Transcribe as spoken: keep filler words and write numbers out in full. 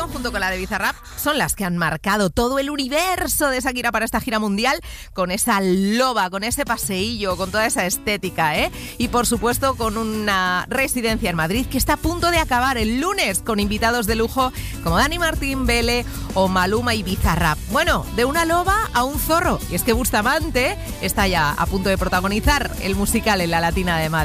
canción junto con la de Bizarrap son las que han marcado todo el universo de Shakira para esta gira mundial, con esa loba, con ese paseillo, con toda esa estética, ¿eh? Y por supuesto con una residencia en Madrid que está a punto de acabar el lunes con invitados de lujo como Dani Martín, Vele o Maluma y Bizarrap. Bueno, de una loba a un zorro. Y es que Bustamante está ya a punto de protagonizar el musical en la Latina de Madrid.